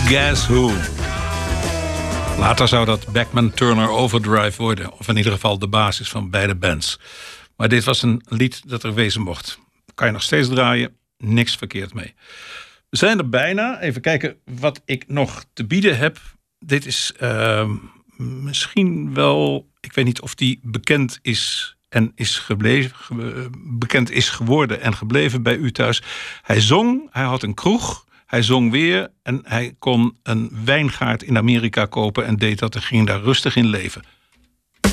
Guess Who. Later zou dat Bachman Turner Overdrive worden. Of in ieder geval de basis van beide bands. Maar dit was een lied dat er wezen mocht. Kan je nog steeds draaien. Niks verkeerd mee. We zijn er bijna. Even kijken wat ik nog te bieden heb. Dit is misschien wel... Ik weet niet of die bekend is en is gebleven, bekend is geworden en gebleven bij u thuis. Hij zong, hij had een kroeg, hij zong weer en hij kon een wijngaard in Amerika kopen en deed dat en ging daar rustig in leven.